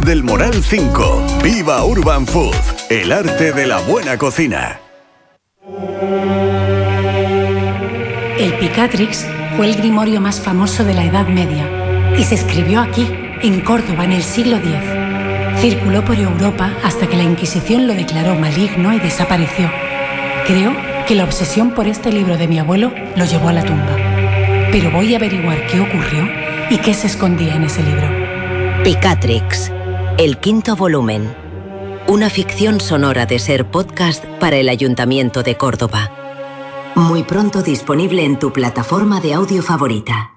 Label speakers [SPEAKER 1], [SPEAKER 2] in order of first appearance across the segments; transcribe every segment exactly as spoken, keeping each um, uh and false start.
[SPEAKER 1] del Moral cinco. Viva Urban Food, el arte de la buena cocina.
[SPEAKER 2] El Picatrix fue el grimorio más famoso de la Edad Media y se escribió aquí, en Córdoba, en el siglo diez. Circuló por Europa hasta que la Inquisición lo declaró maligno y desapareció. Creo que la obsesión por este libro de mi abuelo lo llevó a la tumba. Pero voy a averiguar qué ocurrió y qué se escondía en ese libro.
[SPEAKER 3] Picatrix, el quinto volumen. Una ficción sonora de Ser Podcast para el Ayuntamiento de Córdoba. Muy pronto disponible en tu plataforma de audio favorita.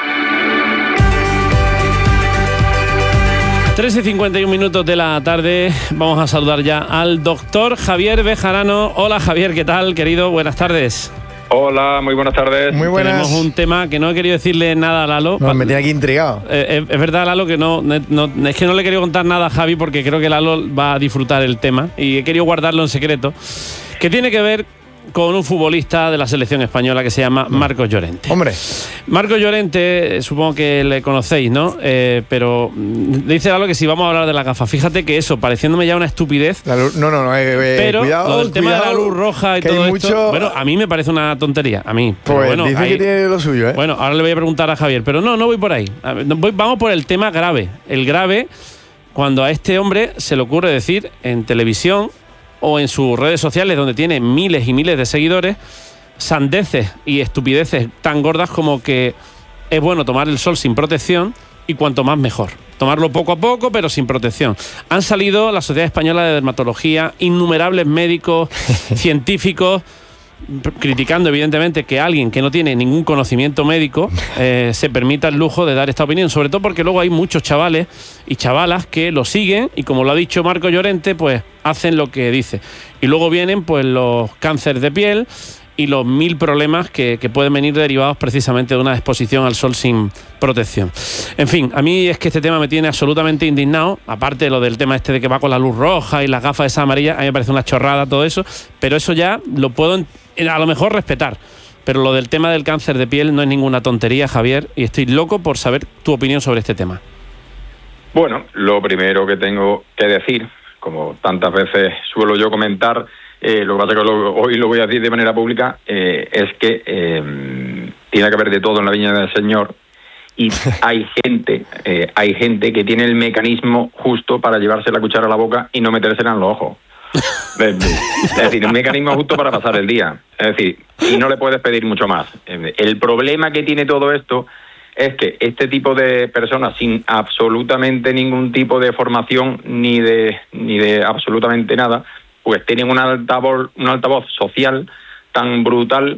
[SPEAKER 4] tres y cincuenta y un minutos de la tarde. Vamos a saludar ya al doctor Javier Bejarano. Hola Javier, ¿qué tal, querido? Buenas tardes.
[SPEAKER 5] Hola, muy buenas tardes.
[SPEAKER 6] Muy buenas.
[SPEAKER 4] Tenemos un tema que no he querido decirle nada a Lalo.
[SPEAKER 6] No, me tiene aquí intrigado.
[SPEAKER 4] Eh, es, es verdad, Lalo, que no, no, es que no le he querido contar nada a Javi porque creo que Lalo va a disfrutar el tema y he querido guardarlo en secreto. Que tiene que ver con un futbolista de la selección española que se llama Marcos Llorente.
[SPEAKER 6] Hombre.
[SPEAKER 4] Marcos Llorente, supongo que le conocéis, ¿no? Eh, pero dice algo que si vamos a hablar de la gafa, fíjate que eso, pareciéndome ya una estupidez.
[SPEAKER 6] La luz, no, no, no, eh, eh,
[SPEAKER 4] pero
[SPEAKER 6] cuidado,
[SPEAKER 4] lo del tema
[SPEAKER 6] cuidado,
[SPEAKER 4] de la luz roja y todo
[SPEAKER 6] mucho...
[SPEAKER 4] esto, bueno, a mí me parece una tontería, a mí. Pero
[SPEAKER 6] pues
[SPEAKER 4] bueno,
[SPEAKER 6] dice
[SPEAKER 4] ahí,
[SPEAKER 6] que tiene lo suyo, ¿eh?
[SPEAKER 4] Bueno, ahora le voy a preguntar a Javier, pero no, no voy por ahí. Voy, vamos por el tema grave. El grave, cuando a este hombre se le ocurre decir en televisión o en sus redes sociales, donde tiene miles y miles de seguidores, sandeces y estupideces tan gordas como que es bueno tomar el sol sin protección y cuanto más mejor. Tomarlo poco a poco, pero sin protección. Han salido la Sociedad Española de Dermatología, innumerables médicos, científicos, criticando evidentemente que alguien que no tiene ningún conocimiento médico eh, se permita el lujo de dar esta opinión, sobre todo porque luego hay muchos chavales y chavalas que lo siguen y, como lo ha dicho Marcos Llorente, pues hacen lo que dice. Y luego vienen pues los cánceres de piel y los mil problemas que, que pueden venir derivados precisamente de una exposición al sol sin protección. En fin, a mí es que este tema me tiene absolutamente indignado, aparte de lo del tema este de que va con la luz roja y las gafas esas amarillas, a mí me parece una chorrada todo eso, pero eso ya lo puedo a lo mejor respetar. Pero lo del tema del cáncer de piel no es ninguna tontería, Javier, y estoy loco por saber tu opinión sobre este tema.
[SPEAKER 5] Bueno, lo primero que tengo que decir, como tantas veces suelo yo comentar, Eh, lo que pasa es que lo, hoy lo voy a decir de manera pública, eh, es que eh, tiene que haber de todo en la viña del Señor y hay gente, eh, hay gente que tiene el mecanismo justo para llevarse la cuchara a la boca y no metérsela en los ojos. Es decir, un mecanismo justo para pasar el día. Es decir, y no le puedes pedir mucho más. El problema que tiene todo esto es que este tipo de personas sin absolutamente ningún tipo de formación ni de ni de absolutamente nada, pues tienen un altavoz, un altavoz social tan brutal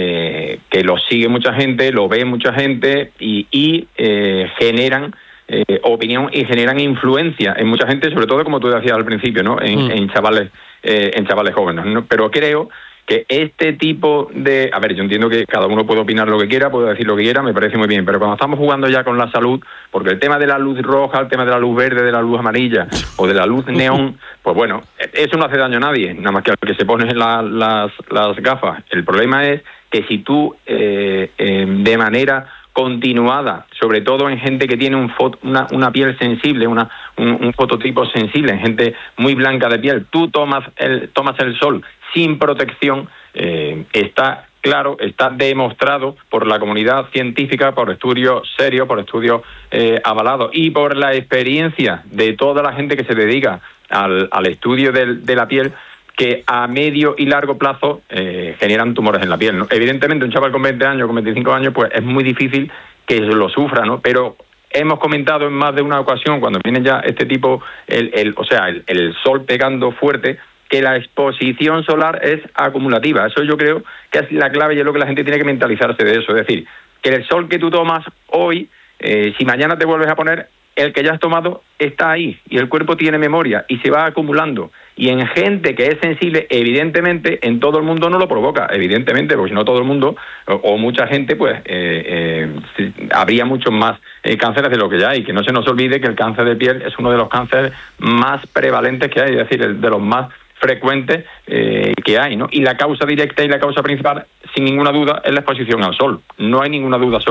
[SPEAKER 5] eh, que lo sigue mucha gente, lo ve mucha gente y, y eh, generan eh, opinión y generan influencia en mucha gente, sobre todo, como tú decías al principio, ¿no? En, mm. en chavales, eh, en chavales jóvenes, ¿no? Pero creo que este tipo de... A ver, yo entiendo que cada uno puede opinar lo que quiera, puede decir lo que quiera, me parece muy bien, pero cuando estamos jugando ya con la salud, porque el tema de la luz roja, el tema de la luz verde, de la luz amarilla o de la luz neón, pues bueno, eso no hace daño a nadie, nada más que al que se pone la, las, las gafas. El problema es que si tú eh, eh, de manera continuada, sobre todo en gente que tiene un foto, una, una piel sensible, una, un, un fototipo sensible, en gente muy blanca de piel, tú tomas el, tomas el sol sin protección, eh, está claro, está demostrado por la comunidad científica, por estudios serios, por estudios eh, avalados y por la experiencia de toda la gente que se dedica al, al estudio del, de la piel, que a medio y largo plazo eh, generan tumores en la piel, ¿no? Evidentemente, un chaval con veinte años, con veinticinco años, pues es muy difícil que lo sufra, ¿no? Pero hemos comentado en más de una ocasión, cuando viene ya este tipo, el, el, o sea, el, el sol pegando fuerte, que la exposición solar es acumulativa. Eso yo creo que es la clave y es lo que la gente tiene que mentalizarse de eso. Es decir, que el sol que tú tomas hoy, eh, si mañana te vuelves a poner, el que ya has tomado está ahí y el cuerpo tiene memoria y se va acumulando. Y en gente que es sensible, evidentemente, en todo el mundo no lo provoca, evidentemente, porque si no todo el mundo, o, o mucha gente, pues eh, eh, habría muchos más eh, cánceres de lo que ya hay. Que no se nos olvide que el cáncer de piel es uno de los cánceres más prevalentes que hay, es decir, el de los más frecuentes eh, que hay, ¿no? Y la causa directa y la causa principal, sin ninguna duda, es la exposición al sol. No hay ninguna duda sobre